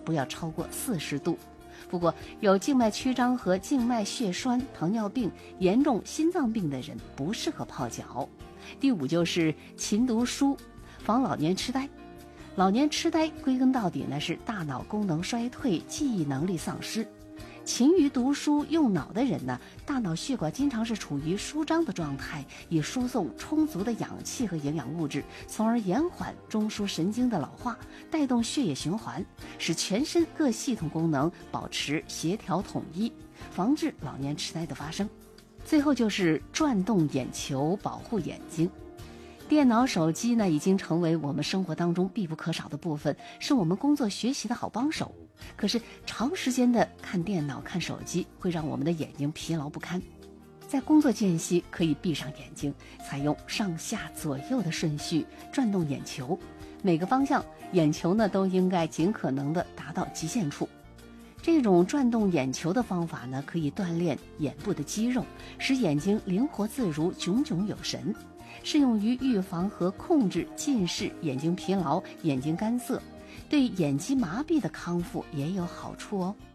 不要超过40度。不过，有静脉曲张和静脉血栓、糖尿病、严重心脏病的人不适合泡脚。第5就是勤读书，防老年痴呆。老年痴呆归根到底呢是大脑功能衰退、记忆能力丧失。勤于读书用脑的人呢，大脑血管经常是处于舒张的状态，以输送充足的氧气和营养物质，从而延缓中枢神经的老化，带动血液循环，使全身各系统功能保持协调统一，防治老年痴呆的发生。最后就是转动眼球，保护眼睛。电脑、手机呢，已经成为我们生活当中必不可少的部分，是我们工作学习的好帮手。可是长时间的看电脑、看手机，会让我们的眼睛疲劳不堪。在工作间隙，可以闭上眼睛，采用上下左右的顺序转动眼球，每个方向眼球呢都应该尽可能的达到极限处。这种转动眼球的方法呢，可以锻炼眼部的肌肉，使眼睛灵活自如、炯炯有神，适用于预防和控制近视、眼睛疲劳、眼睛干涩，对眼肌麻痹的康复也有好处哦。